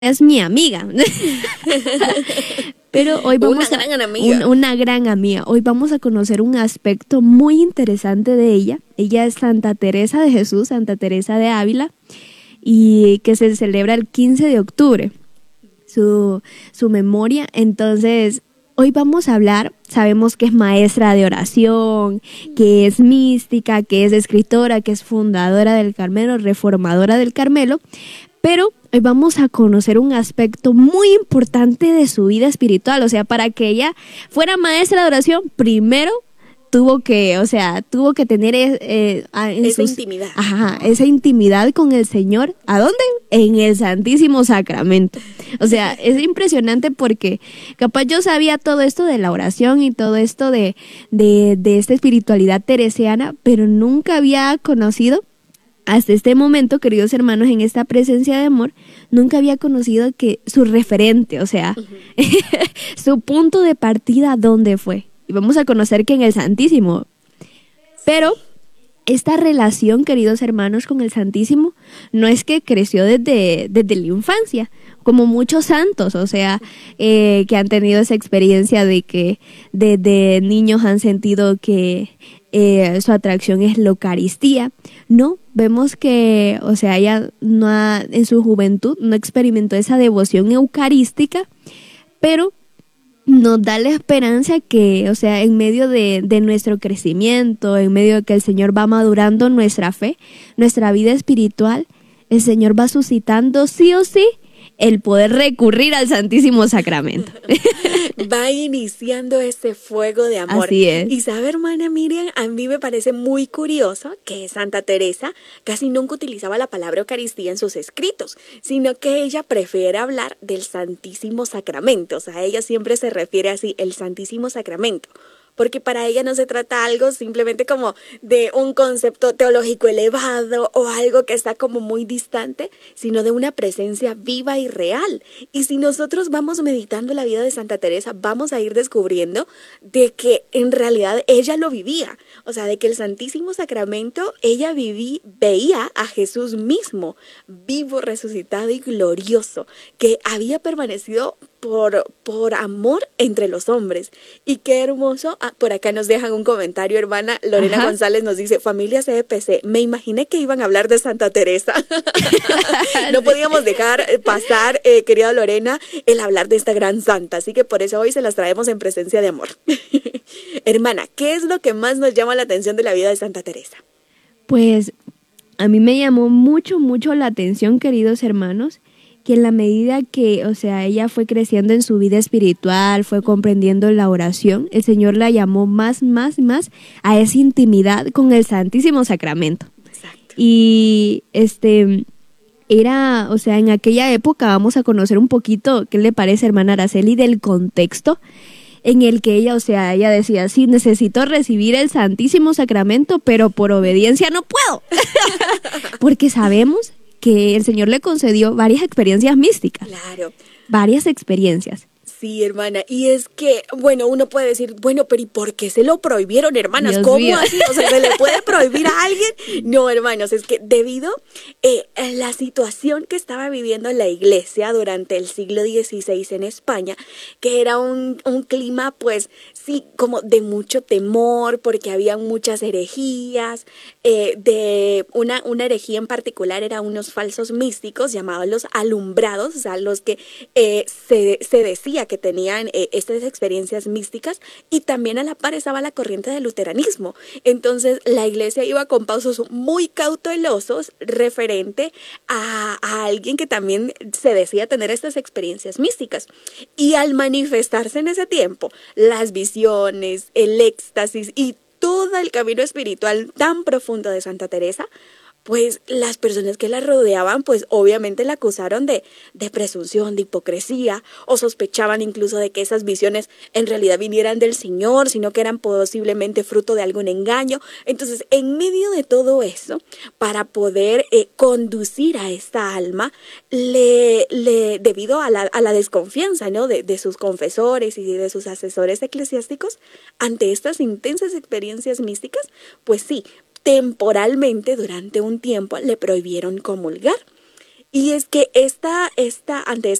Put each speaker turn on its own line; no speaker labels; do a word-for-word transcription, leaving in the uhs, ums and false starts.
es mi amiga. Pero hoy vamos
una
a
gran amiga.
Un, una gran amiga. Hoy vamos a conocer un aspecto muy interesante de ella. Ella es Santa Teresa de Jesús, Santa Teresa de Ávila, y que se celebra el quince de octubre, su, su memoria. Entonces, hoy vamos a hablar, sabemos que es maestra de oración, que es mística, que es escritora, que es fundadora del Carmelo, reformadora del Carmelo, pero hoy vamos a conocer un aspecto muy importante de su vida espiritual. O sea, para que ella fuera maestra de oración, primero tuvo que, o sea, tuvo que tener eh, en
esa
sus,
intimidad.
Ajá, esa intimidad con el Señor. ¿A dónde? En el Santísimo Sacramento. O sea, es impresionante porque capaz yo sabía todo esto de la oración y todo esto de, de, de esta espiritualidad teresiana, pero nunca había conocido hasta este momento, queridos hermanos, en esta presencia de amor, nunca había conocido que su referente, o sea, uh-huh. su punto de partida, ¿dónde fue? Y vamos a conocer que en el Santísimo. Pero esta relación, queridos hermanos, con el Santísimo, no es que creció desde, desde la infancia, como muchos santos, o sea, eh, que han tenido esa experiencia de que desde niños han sentido que eh, su atracción es la Eucaristía. No, vemos que, o sea, ella no ha, en su juventud no experimentó esa devoción eucarística, pero nos da la esperanza que, o sea, en medio de, de nuestro crecimiento, en medio de que el Señor va madurando nuestra fe, nuestra vida espiritual, el Señor va suscitando sí o sí el poder recurrir al Santísimo Sacramento.
Va iniciando ese fuego de amor.
Así es.
Y sabe, hermana Miriam, a mí me parece muy curioso que Santa Teresa casi nunca utilizaba la palabra Eucaristía en sus escritos, sino que ella prefiere hablar del Santísimo Sacramento. O sea, ella siempre se refiere así, el Santísimo Sacramento. Porque para ella no se trata algo simplemente como de un concepto teológico elevado o algo que está como muy distante, sino de una presencia viva y real. Y si nosotros vamos meditando la vida de Santa Teresa, vamos a ir descubriendo de que en realidad ella lo vivía. O sea, de que el Santísimo Sacramento, ella viví, veía a Jesús mismo, vivo, resucitado y glorioso, que había permanecido por, por amor entre los hombres. Y qué hermoso. Ah, por acá nos dejan un comentario, hermana Lorena Ajá. González nos dice, familia C E P C, me imaginé que iban a hablar de Santa Teresa. No podíamos dejar pasar, eh, querida Lorena, el hablar de esta gran santa, así que por eso hoy se las traemos en presencia de amor. Hermana, ¿qué es lo que más nos llama la atención de la vida de Santa Teresa?
Pues a mí me llamó mucho, mucho la atención, queridos hermanos, que en la medida que, o sea, ella fue creciendo en su vida espiritual, fue comprendiendo la oración, el Señor la llamó más, más, más a esa intimidad con el Santísimo Sacramento.
Exacto.
Y este era, o sea, en aquella época vamos a conocer un poquito, ¿qué le parece, hermana Araceli, del contexto en el que ella, o sea, ella decía, sí, necesito recibir el Santísimo Sacramento, pero por obediencia no puedo. Porque sabemos que el Señor le concedió varias experiencias místicas.
Claro.
Varias experiencias.
Sí, hermana, y es que, bueno, uno puede decir, bueno, pero ¿y por qué se lo prohibieron, hermanas?
Dios
¿Cómo
mío.
así? O sea, ¿se le puede prohibir a alguien? No, hermanos, es que debido eh, a la situación que estaba viviendo la iglesia durante el siglo dieciséis en España, que era un, un clima, pues, sí, como de mucho temor, porque había muchas herejías, eh, de una, una herejía en particular era unos falsos místicos llamados los alumbrados, o sea, los que eh, se, se decía que tenían eh, estas experiencias místicas, y también a la par estaba la corriente del luteranismo. Entonces la iglesia iba con pasos muy cautelosos referente a, a alguien que también se decía tener estas experiencias místicas. Y al manifestarse en ese tiempo las visiones, el éxtasis y todo el camino espiritual tan profundo de Santa Teresa, pues las personas que la rodeaban, pues obviamente la acusaron de, de presunción, de hipocresía, o sospechaban incluso de que esas visiones en realidad vinieran del Señor, sino que eran posiblemente fruto de algún engaño. Entonces, en medio de todo eso, para poder eh, conducir a esta alma, le, le, debido a la, a la desconfianza, ¿no?, de, de sus confesores y de sus asesores eclesiásticos, ante estas intensas experiencias místicas, pues sí, temporalmente, durante un tiempo, le prohibieron comulgar. Y es que esta, esta, ante